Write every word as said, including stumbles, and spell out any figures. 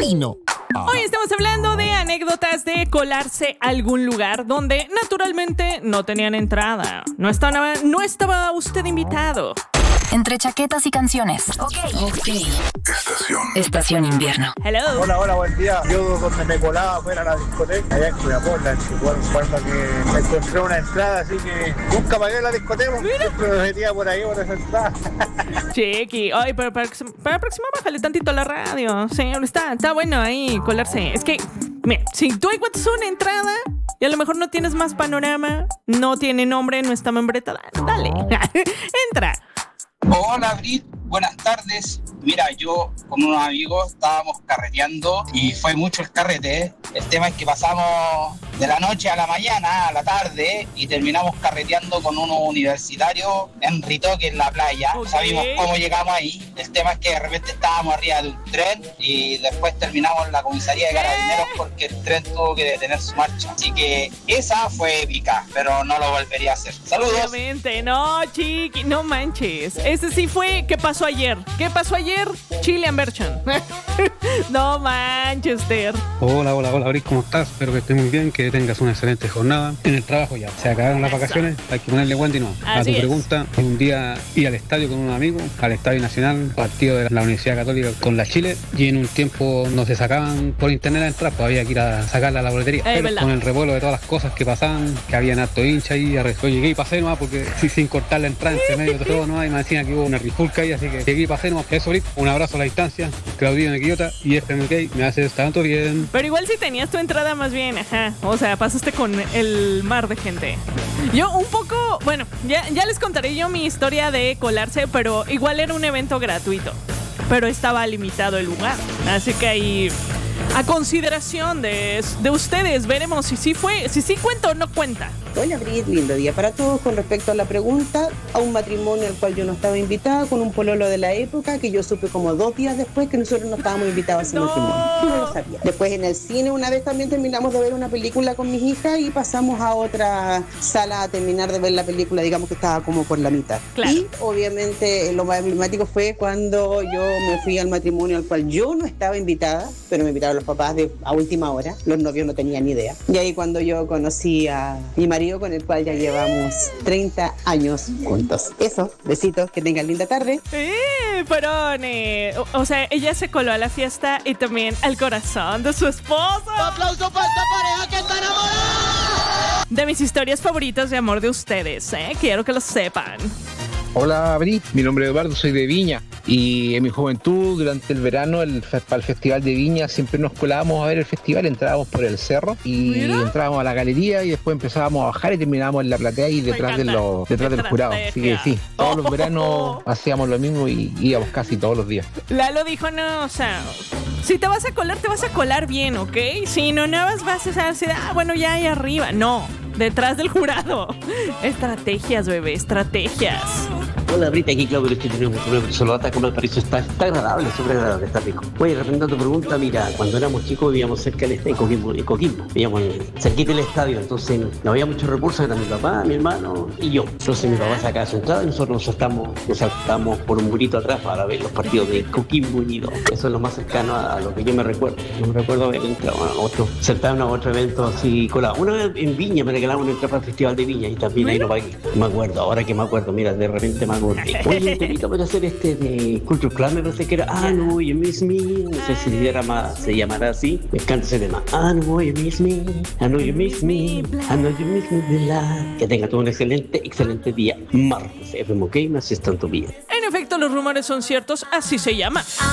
Chino. Hoy estamos hablando de anécdotas de colarse a algún lugar donde naturalmente no tenían entrada. No estaba, no estaba usted invitado. Entre chaquetas y canciones. Ok. Ok. Estación. Estación invierno. Hello. Hola, hola, buen día. Yo donde me colaba fuera a la discoteca, allá en Cuyapola, recuerdo que encontré una entrada, así que nunca pagué la discoteca, siempre me metía por ahí por esa entrada. Chiqui, ay, pero para, para la próxima bájale tantito la radio. Sí, está, está bueno ahí colarse. Es que, mira, si tú encuentras una entrada y a lo mejor no tienes más panorama, no tiene nombre, no está membretada, dale, entra. Hola, Brit, buenas tardes. Mira, yo con unos amigos estábamos carreteando y fue mucho el carrete, ¿eh? El tema es que pasamos de la noche a la mañana, a la tarde, y terminamos carreteando con unos universitarios en Ritoque, en la playa. No sabíamos cómo llegamos ahí. El tema es que de repente estábamos arriba de un tren y después terminamos en la comisaría de Carabineros porque el tren tuvo que detener su marcha. Así que esa fue épica, pero no lo volvería a hacer. ¡Saludos! Obviamente, no, chiqui, no manches. Ese sí fue ¿qué pasó ayer? ¿Qué pasó ayer? Chilean version. No manches, Ter. Hola, hola, hola, Brit, ¿cómo estás? Espero que estés muy bien, que tengas una excelente jornada. En el trabajo ya se acabaron las vacaciones, hay que ponerle Wendy no. A tu pregunta, un día iba al estadio con un amigo, al Estadio Nacional, partido de la Universidad Católica con la Chile, y en un tiempo no se sacaban por internet a entrar, pues había que ir a sacarla a la boletería. Eh, Pero con el revuelo de todas las cosas que pasaban, que habían harto hincha ahí, arriesgó, llegué y pasé nomás, porque sí, sin cortar la entrada entre medio de todo, no hay, me decían que hubo una rifulca ahí, así que llegué y pasé nomás. Eso, Brit, un abrazo a la distancia, Claudino de Quillota y F M K, me hace tanto bien. Pero igual si tenías tu entrada más bien, ajá, o sea, pasaste con el mar de gente. Yo un poco, bueno, ya, ya les contaré yo mi historia de colarse, pero igual era un evento gratuito, pero estaba limitado el lugar, así que ahí a consideración de, de ustedes, veremos si sí fue, si sí cuenta o no cuenta. Hola, Brit, lindo día para todos. Con respecto a la pregunta, a un matrimonio al cual yo no estaba invitada, con un pololo de la época, que yo supe como dos días después que nosotros no estábamos invitados a ese no. matrimonio. No lo sabía. Después en el cine una vez también terminamos de ver una película con mis hijas y pasamos a otra sala a terminar de ver la película, digamos que estaba como por la mitad. Claro. Y obviamente lo más emblemático fue cuando yo me fui al matrimonio al cual yo no estaba invitada, pero me invitaron los papás de, a última hora. Los novios no tenían ni idea. Y ahí cuando yo conocí a mi marido, con el cual ya llevamos treinta años juntos. Eso, besitos, que tengan linda tarde. Eh, Perone. O, o sea, ella se coló a la fiesta y también al corazón de su esposo. ¡Aplauso para esta pareja que está enamorada! De mis historias favoritas de amor de ustedes, ¿eh? Quiero que lo sepan. Hola, Brit, mi nombre es Eduardo, soy de Viña y en mi juventud, durante el verano, el, para el Festival de Viña, siempre nos colábamos a ver el festival, entrábamos por el cerro y ¿Mira? entrábamos a la galería y después empezábamos a bajar y terminábamos en la platea y detrás, de los, detrás del jurado. Así que sí, todos los veranos hacíamos lo mismo y íbamos casi todos los días. Lalo dijo, no, o sea, si te vas a colar, te vas a colar bien, ¿ok? Si no, no vas, vas a decir, ah, bueno, ya ahí arriba. No, detrás del jurado. Estrategias, bebé, estrategias. Hola, Brita, aquí Claudio, que tenemos una personota como el París, está, está agradable, súper agradable, está rico. Oye, respondiendo a tu pregunta, mira, cuando éramos chicos vivíamos cerca del estadio, en Coquimbo, en Coquimbo, vivíamos cerquita del estadio, entonces no había muchos recursos, era mi papá, mi hermano y yo. Entonces mi papá sacaba su entrada y nosotros nos saltamos, nos saltamos por un murito atrás para ver los partidos de Coquimbo Unido. Eso es lo más cercano a, a lo que yo me recuerdo. Yo me recuerdo haber entrado a otro, certamen a otro evento así colado. Una vez en Viña me regalaron una entrada para el Festival de Viña y también ahí lo pagué. Me acuerdo, ahora que me acuerdo, mira, de repente me acuerdo. Oye, te invito para hacer este de Culture Club, me parece que era Ah, no, you miss me. No sé si era más, se llamará así. Me encanta ese tema. Ah, no, you miss me. I know you miss me. I know you miss me, blood. Que tenga todo un excelente, excelente día. Martes, F M K, me haces tanto bien. En efecto, los rumores son ciertos, así se llama.